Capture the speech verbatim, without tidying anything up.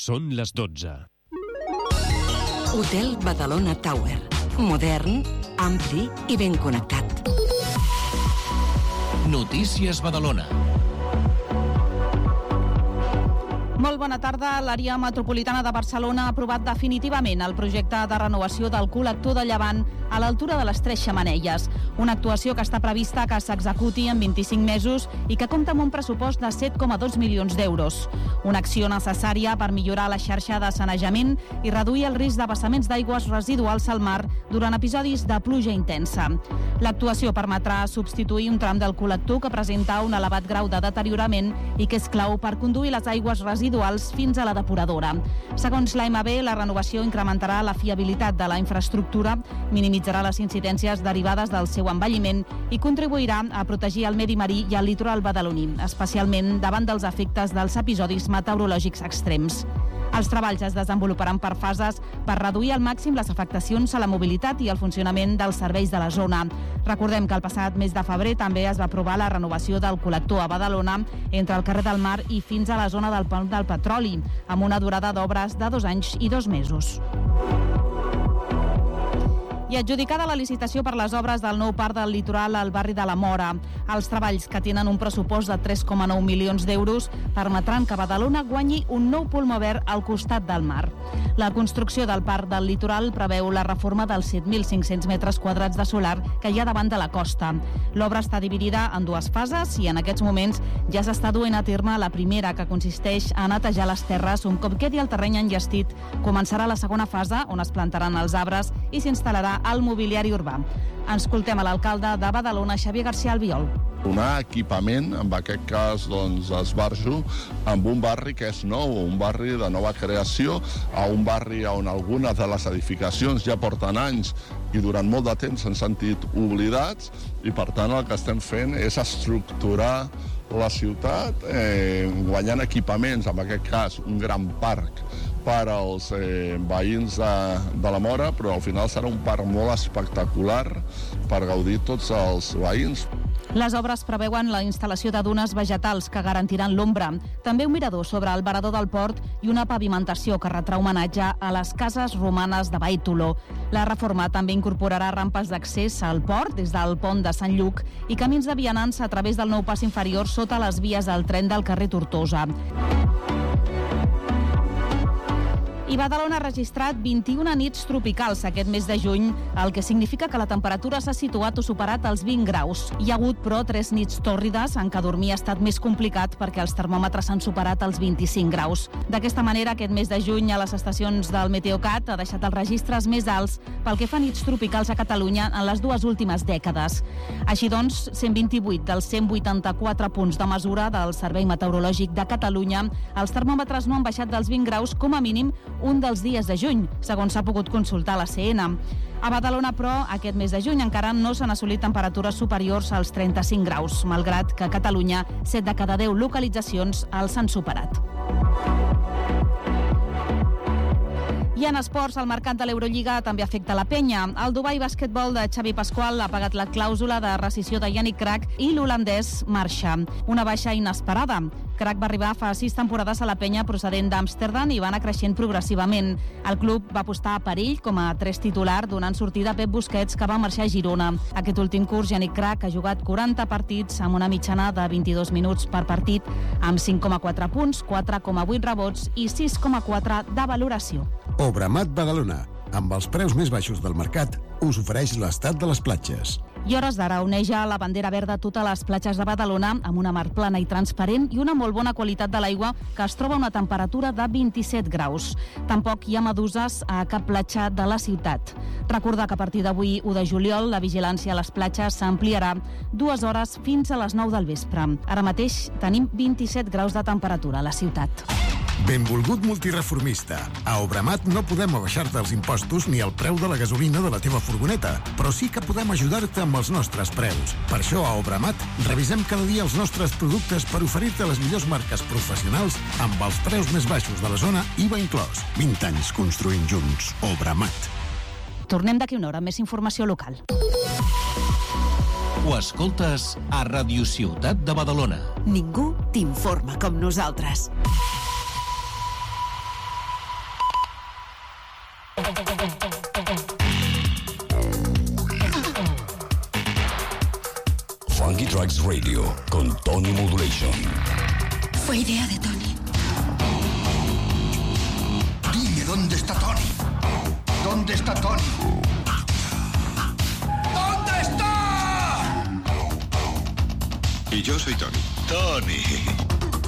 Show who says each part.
Speaker 1: Són les dotze.
Speaker 2: Hotel Badalona Tower. Modern, ampli i ben connectat.
Speaker 3: Notícies Badalona.
Speaker 4: Molt bona tarda. L'àrea metropolitana de Barcelona ha aprovat definitivament el projecte de renovació del col·lector de Llevant a l'altura de les Tres Xemeneies. Una actuació que està prevista que s'executi en vint-i-cinc mesos i que compta amb un pressupost de set coma dos milions d'euros. Una acció necessària per millorar la xarxa de sanejament i reduir el risc de vessaments d'aigües residuals al mar durant episodis de pluja intensa. L'actuació permetrà substituir un tram del col·lector que presenta un elevat grau de deteriorament i que és clau per conduir les aigües residuals fins a la depuradora. Segons l'A M B, la renovació incrementarà la fiabilitat de la infraestructura, minimitzarà les incidències derivades del seu envelliment i contribuirà a protegir el medi marí i el litoral badaloní, especialment davant dels efectes dels episodis meteorològics extrems. Els treballs es desenvoluparan per fases per reduir al màxim les afectacions a la mobilitat i el funcionament dels serveis de la zona. Recordem que el passat mes de febrer també es va aprovar la renovació del col·lector a Badalona entre el carrer del Mar i fins a la zona del Pont del Petroli, amb una durada d'obres de dos anys i dos mesos. I adjudicada la licitació per les obres del nou parc del litoral al barri de la Mora. Els treballs, que tenen un pressupost de tres coma nou milions d'euros, permetran que Badalona guanyi un nou pulmó verd al costat del mar. La construcció del parc del litoral preveu la reforma dels set mil cinc-cents metres quadrats de solar que hi ha davant de la costa. L'obra està dividida en dues fases i en aquests moments ja s'està duent a terme la primera, que consisteix a netejar les terres. Un cop quedi el terreny enllestit, començarà la segona fase, on es plantaran els arbres i s'instal·larà al mobiliari urbà. Escoltem a l'alcalde de Badalona, Xavier García Albiol.
Speaker 5: Donar equipament, en aquest cas doncs, esbarjo, amb un barri que és nou, un barri de nova creació, a un barri on algunes de les edificacions ja porten anys i durant molt de temps s'han sentit oblidats, i per tant el que estem fent és estructurar la ciutat, eh, guanyant equipaments, en aquest cas un gran parc per als eh, veïns de, de la Mora, però al final serà un parc molt espectacular per gaudir tots els veïns.
Speaker 4: Les obres preveuen la instal·lació de dunes vegetals que garantiran l'ombra, també un mirador sobre el varador del port i una pavimentació que retrà homenatge a les cases romanes de Bàitolo. La reforma també incorporarà rampes d'accés al port des del pont de Sant Lluc i camins de vianants a través del nou pas inferior sota les vies del tren del carrer Tortosa. I Badalona ha registrat vint-i-una nits tropicals aquest mes de juny, el que significa que la temperatura s'ha situat o superat els vint graus. Hi ha hagut, però, tres nits tòrrides en què dormir ha estat més complicat perquè els termòmetres han superat els vint-i-cinc graus. D'aquesta manera, aquest mes de juny a les estacions del Meteocat ha deixat els registres més alts pel que fa a nits tropicals a Catalunya en les dues últimes dècades. Així doncs, cent vint-i-vuit dels cent vuitanta-quatre punts de mesura del Servei Meteorològic de Catalunya, els termòmetres no han baixat dels vint graus com a mínim un dels dies de juny, segons s'ha pogut consultar a la C N. A Badalona, però, aquest mes de juny encara no s'han assolit temperatures superiors als trenta-cinc graus, malgrat que a Catalunya set de cada deu localitzacions els han superat. I en esports, el mercat de l'Eurolliga també afecta la penya. El Dubai Basquetbol de Xavi Pasqual ha pagat la clàusula de rescissió de Yannick Krag i l'holandès marxa. Una baixa inesperada. Krag va arribar fa sis temporades a la penya procedent d'Amsterdam i va anar creixent progressivament. El club va apostar per ell com a tres titular, donant sortida a Pep Busquets, que va marxar a Girona. Aquest últim curs, Yannick Krag ha jugat quaranta partits amb una mitjana de vint-i-dos minuts per partit, amb cinc coma quatre punts, quatre coma vuit rebots i sis coma quatre de valoració.
Speaker 6: Obramat Badalona, amb els preus més baixos del mercat, us ofereix l'estat de les platges.
Speaker 4: I hores d'ara oneja la bandera verda a totes les platges de Badalona amb una mar plana i transparent i una molt bona qualitat de l'aigua que es troba a una temperatura de vint-i-set graus. Tampoc hi ha meduses a cap platja de la ciutat. Recordar que a partir d'avui, u de juliol, la vigilància a les platges s'ampliarà dues hores fins a les nou del vespre. Ara mateix tenim vint-i-set graus de temperatura a la ciutat.
Speaker 6: Benvolgut multireformista. A Obramat no podem abaixar-te els impostos ni el preu de la gasolina de la teva furgoneta, però sí que podem ajudar-te amb els nostres preus. Per això a Obramat revisem cada dia els nostres productes per oferir-te les millors marques professionals amb els preus més baixos de la zona, I V A inclòs. vint anys construint junts. Obramat.
Speaker 4: Tornem d'aquí una hora amb més informació local.
Speaker 3: Ho escoltes a Ràdio Ciutat de Badalona.
Speaker 2: Ningú t'informa com nosaltres.
Speaker 1: Funky Tracks Radio con Tony Modulation.
Speaker 7: Fue idea de Tony.
Speaker 8: Dime, ¿dónde está Tony? ¿Dónde está Tony? ¿Dónde está?
Speaker 9: Y yo soy Tony.
Speaker 8: Tony.